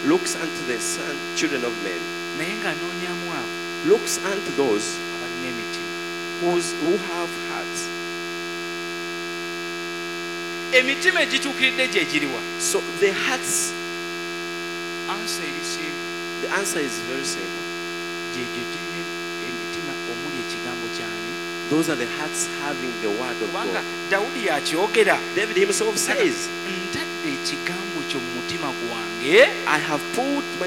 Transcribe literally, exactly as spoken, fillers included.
looks unto the son, children of men, naye ng'anoonyaamu abo looks unto those abalina emitima. who's, who have hearts. Emitima egituukiridde gye giriwa? So the hearts, Ansa eri simple. the answer is very simple. Gyegyo girina emitima omuli ekigambo kyani. Those are the hearts having the word of Kubanga God. Dawudi yakyogera. David himself says, Ntadde ekigambo kyo mu mutima gwange. I have put my